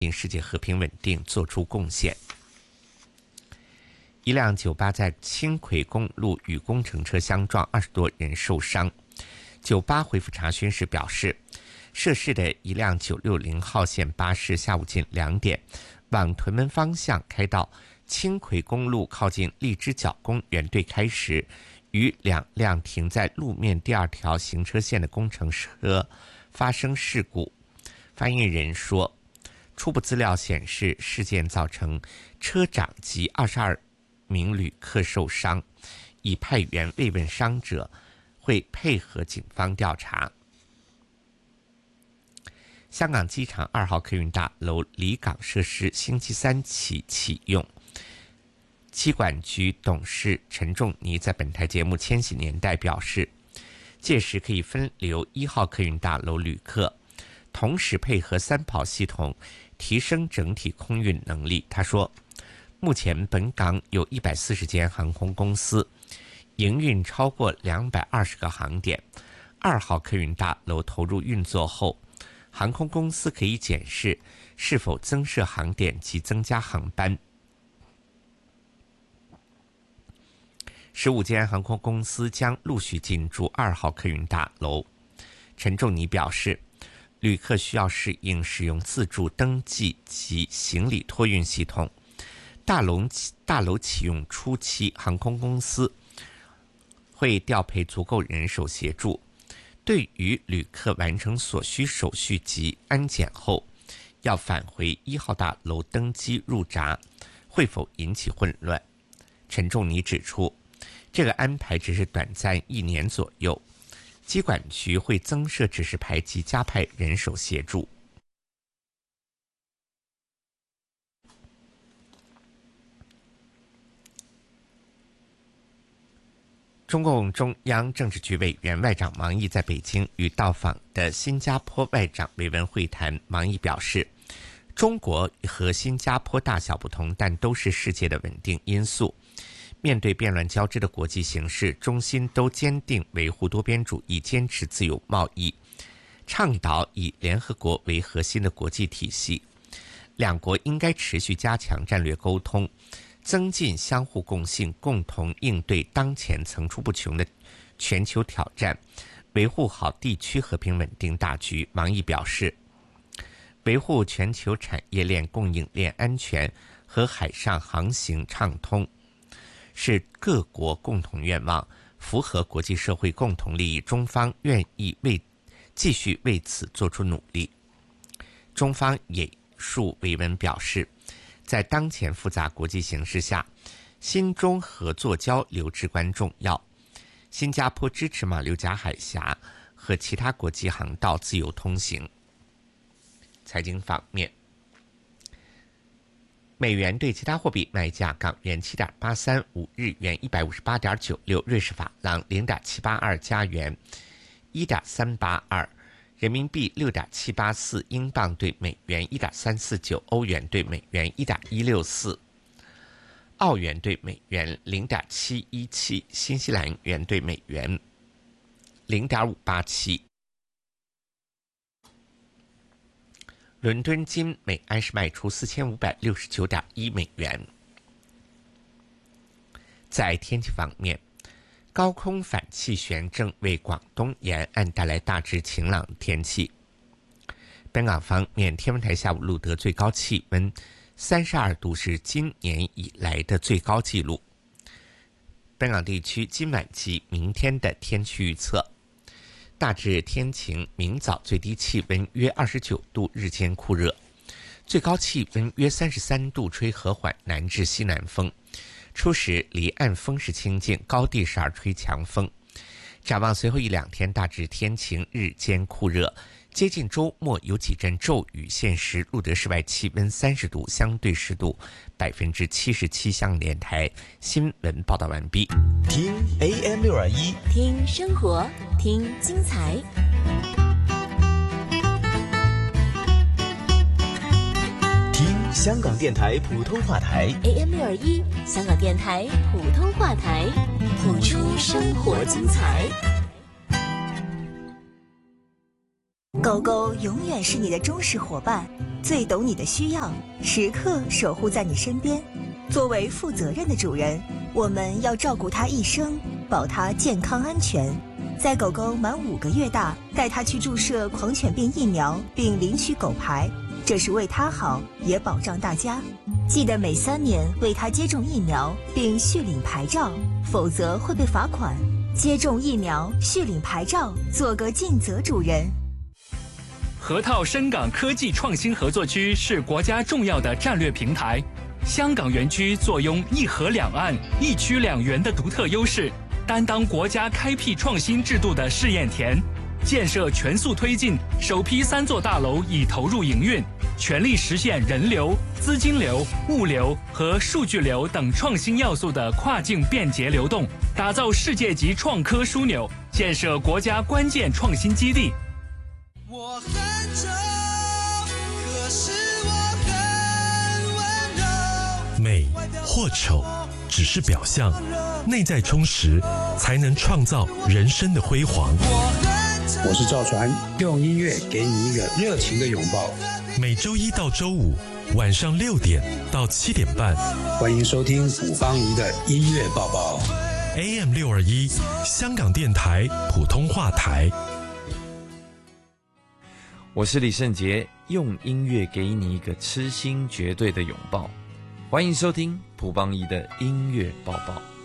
世界和平稳定做出贡献。一辆酒吧在青葵公路与工程车相撞，20多人受伤。酒吧回复查询时表示，涉事的一辆960号线巴士下午近2点往屯门方向开到青葵公路靠近荔枝角公园对开时，与2辆停在路面第2条行车线的工程车发生事故。发言人说，初步资料显示，事件造成车长及22名旅客受伤，已派员慰问伤者，会配合警方调查。香港机场2号客运大楼离港设施星期3起启用。机管局董事陈仲尼在本台节目《千禧年代》表示，届时可以分流1号客运大楼旅客，同时配合3跑系统，提升整体空运能力。他说，目前本港有140间航空公司，营运超过220个航点。2号客运大楼投入运作后，航空公司可以检视是否增设航点及增加航班。15间航空公司将陆续进驻2号客运大楼。陈仲尼表示，旅客需要适应使用自助登记及行李托运系统。大楼启用初期，航空公司会调配足够人手协助。对于旅客完成所需手续及安检后，要返回1号大楼登机入闸，会否引起混乱？陈仲尼指出，这个安排只是短暂1年左右，机管局会增设指示牌及加派人手协助。中共中央政治局委员外长王毅在北京与到访的新加坡外长维文会谈。王毅表示，中国和新加坡大小不同，但都是世界的稳定因素。面对变乱交织的国际形势，中新都坚定维护多边主义，坚持自由贸易，倡导以联合国为核心的国际体系。两国应该持续加强战略沟通，增进相互共信，共同应对当前层出不穷的全球挑战，维护好地区和平稳定大局。王毅表示，维护全球产业链供应链安全和海上航行畅通是各国共同愿望，符合国际社会共同利益，中方愿意继续为此做出努力。中方也述维文表示，在当前复杂国际形势下，新中合作交流至关重要。新加坡支持马六甲海峡和其他国际航道自由通行。财经方面，美元对其他货币卖价：港元7.835，日元158.96，瑞士法郎0.782，加元1.382，人民币6.784，英镑对美元1.349，欧元对美元1.164，澳元对美元0.717，新西兰元对美元0.587。伦敦金每安士卖出4569.1美元。在天气方面，高空反气旋正为广东沿岸带来大致晴朗的天气。本港方面，天文台下午录得最高气温32度，是今年以来的最高纪录。本港地区今晚及明天的天气预测：大致天晴，明早最低气温约29度，日间酷热，最高气温约33度，吹和缓南至西南风。初时离岸风势清劲，高地时而吹强风。展望随后1-2天大致天晴，日间酷热，接近周末有几阵骤雨，现时录得室外气温30度，相对湿度77%。香港电台新闻报道完毕。 听 AM621， 听生活，听精彩。 听香港电台普通话台 AM621，香港电台普通话台，谱出生活精彩。 狗狗永远是你的忠实伙伴，最懂你的需要，时刻守护在你身边。作为负责任的主人，我们要照顾它一生，保它健康安全。在狗狗满5个月大，带它去注射狂犬病疫苗，并领取狗牌，这是为它好，也保障大家。记得每3年为它接种疫苗，并续领牌照，否则会被罚款。接种疫苗，续领牌照，做个尽责主人。 河套深港科技创新合作区是国家重要的战略平台。香港园区坐拥一河两岸、一区两园的独特优势，担当国家开辟创新制度的试验田。建设全速推进，首批3座大楼已投入营运，全力实现人流、资金流、物流和数据流等创新要素的跨境便捷流动，打造世界级创科枢纽，建设国家关键创新基地。 我很丑，可是我很温柔。 美或丑只是表象，内在充实才能创造人生的辉煌。 我是赵传，用音乐给你一个热情的拥抱。 每周1到周5晚上6点到7点半， 欢迎收听古方怡的音乐报报。 AM 621香港电台普通话台。 我是李圣杰，用音乐给你一个痴心绝对的拥抱。欢迎收听蒲邦仪的音乐报报。